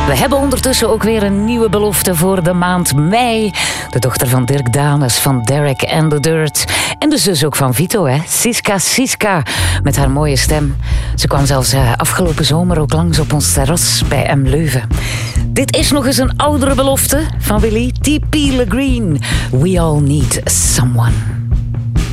We hebben ondertussen ook weer een nieuwe belofte voor de maand mei. De dochter van Dirk Danes, van Derek and the Dirt. En de zus ook van Vito, hè? Siska, met haar mooie stem. Ze kwam zelfs afgelopen zomer ook langs op ons terras bij M. Leuven. Dit is nog eens een oudere belofte van Willy. T.P. Le Green. We all need someone.